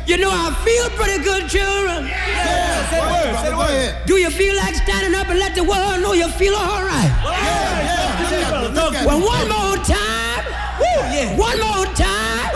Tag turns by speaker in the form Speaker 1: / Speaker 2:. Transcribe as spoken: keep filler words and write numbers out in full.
Speaker 1: You know I feel pretty good, children.
Speaker 2: Yeah, yeah, say the word, say the word.
Speaker 1: Do you feel like standing up and let the world know you feel all right?
Speaker 2: Yeah, yeah.
Speaker 1: Well, one more time. Woo, yeah. One more time.